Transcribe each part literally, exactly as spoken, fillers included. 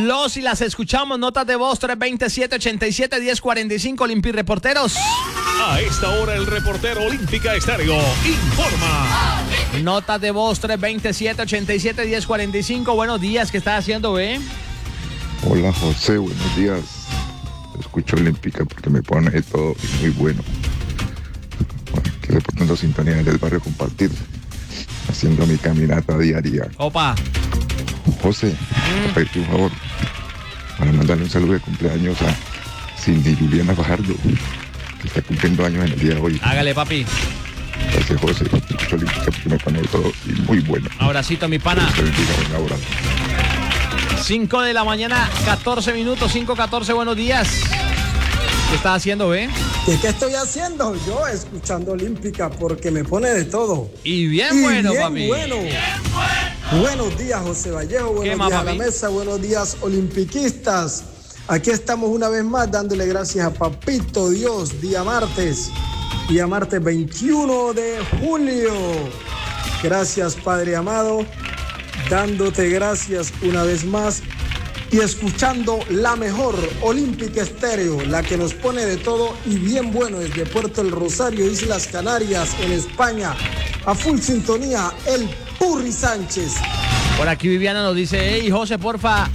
los y las escuchamos. Notas de voz tres dos siete, ocho siete, uno cero cuatro cinco. Olympic Reporteros. A esta hora el reportero Olímpica Estéreo informa. Notas de voz tres dos siete, ocho siete, uno cero cuatro cinco. Buenos días, ¿qué estás haciendo, ve? Hola José, buenos días. Escucho Olímpica porque me pone de todo y muy bueno. Aquí reportando sintonía desde el barrio Compartir, haciendo mi caminata diaria. Opa. José, Mm. te pedí un favor para mandarle un saludo de cumpleaños a Cindy Juliana Fajardo, que está cumpliendo años en el día de hoy. Hágale, papi. Gracias, José. Escucho Olímpica porque me pone de todo y muy bueno. Abracito, mi pana. Dios te bendiga, buen abrazo. cinco de la mañana, catorce minutos, cinco catorce, buenos días. ¿Qué estás haciendo, ve? ¿Y qué estoy haciendo? Yo escuchando Olímpica porque me pone de todo. Y bien Y bueno, bien papi. bueno. Buenos días, José Vallejo. Buenos más, días a la papi? mesa. Buenos días, olimpiquistas. Aquí estamos una vez más dándole gracias a Papito Dios. Día martes. Día martes veintiuno de julio. Gracias, Padre amado. Dándote gracias una vez más y escuchando la mejor Olímpica Estéreo, la que nos pone de todo y bien bueno desde Puerto El Rosario, Islas Canarias, en España. A full sintonía, el Purri Sánchez. Por aquí Viviana nos dice, hey, José, porfa,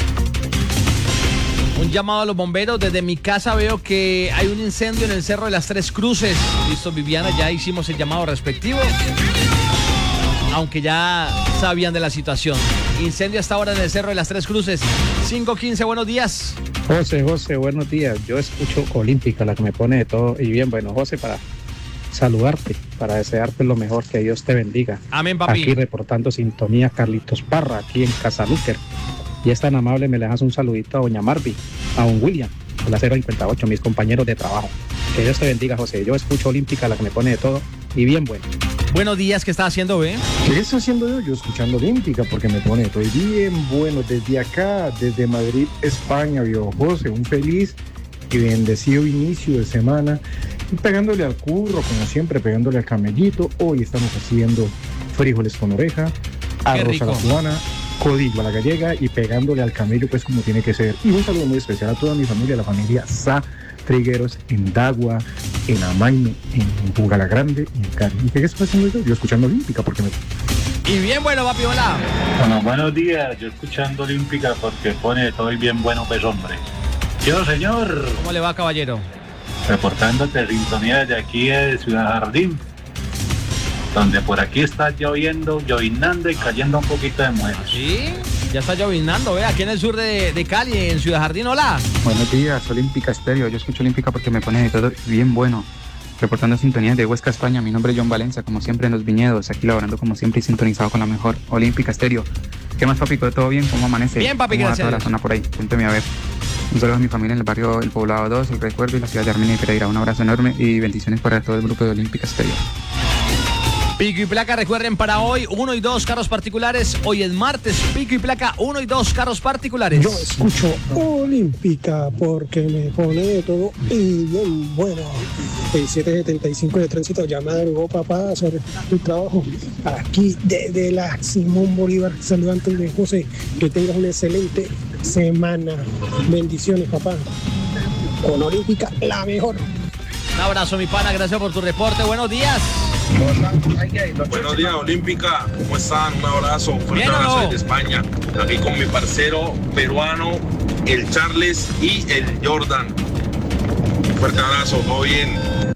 un llamado a los bomberos. Desde mi casa veo que hay un incendio en el Cerro de las Tres Cruces. Listo, Viviana, ya hicimos el llamado respectivo, aunque ya sabían de la situación. Incendio hasta ahora en el Cerro de las Tres Cruces. cinco quince, buenos días. José, José, buenos días. Yo escucho Olímpica, la que me pone de todo y bien bueno. José, para saludarte, para desearte lo mejor, que Dios te bendiga. Amén, papi. Aquí reportando sintonía Carlitos Parra, aquí en Casalúquer. Y es tan amable, me le das un saludito a doña Marvi, a don William, a la cero cincuenta y ocho, mis compañeros de trabajo. Que Dios te bendiga, José. Yo escucho Olímpica, la que me pone de todo y bien bueno. Buenos días, ¿qué estás haciendo, ve? ¿Qué estoy haciendo yo? Yo escuchando Olímpica porque me pone todo bien bueno desde acá, desde Madrid, España, viejo José. Un feliz y bendecido inicio de semana y pegándole al curro, como siempre, pegándole al camellito. Hoy estamos haciendo frijoles con oreja, arroz a la cubana, codillo a la gallega y pegándole al camello, pues como tiene que ser. Y un saludo muy especial a toda mi familia, la familia Sa Trigueros, en Dagua, en Amaime, en Bugala Grande y en Cali. ¿Y qué estoy haciendo yo? Yo escuchando Olímpica porque me... Y bien bueno, papi, hola. Bueno, buenos días. Yo escuchando Olímpica porque pone todo y bien bueno, pues hombre. Yo, señor. ¿Cómo le va, caballero? Reportándote sintonía de aquí de Ciudad Jardín, donde por aquí está lloviendo, llovinando y cayendo un poquito de mueres. ¿Sí? Ya está llovinando, ve, aquí en el sur de, de Cali, en Ciudad Jardín, hola. Buenos días, Olímpica Estéreo. Yo escucho Olímpica porque me pone de todo bien bueno. Reportando sintonía de Huesca, España. Mi nombre es John Valencia, como siempre en los viñedos, aquí laborando como siempre y sintonizado con la mejor Olímpica Estéreo. ¿Qué más, papi? ¿Todo bien? ¿Cómo amanece? Bien, papi, ¿Cómo va gracias. toda la zona por ahí? Cuénteme a ver. Un saludo a mi familia en el barrio El Poblado dos, El Recuerdo y la ciudad de Armenia y Pereira. Un abrazo enorme y bendiciones para todo el grupo de Olímpica Estéreo. Pico y placa, recuerden, para hoy, uno y dos carros particulares. Hoy es martes, pico y placa, uno y dos carros particulares. Yo escucho Olímpica porque me pone de todo y bien bueno. El siete setenta y cinco de tránsito, ya madrugó papá a hacer tu trabajo. Aquí desde la Simón Bolívar, saludante de José. Que tengas una excelente semana. Bendiciones, papá. Con Olímpica, la mejor. Un abrazo, mi pana, gracias por tu reporte. Buenos días. Buenos días, Olímpica. ¿Cómo están? Un abrazo. Un fuerte Bien, abrazo ¿no? desde España. Aquí con mi parcero peruano, el Charles y el Jordan. Un fuerte abrazo. Todo bien.